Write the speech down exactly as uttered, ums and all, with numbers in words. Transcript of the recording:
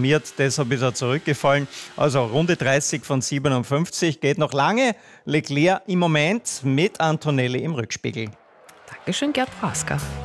alarmiert, deshalb ist er zurückgefallen. Also Runde dreißig von siebenundfünfzig, geht noch lange. Leclerc im Moment mit Antonelli im Rückspiegel. Dankeschön, Gerd Prasker.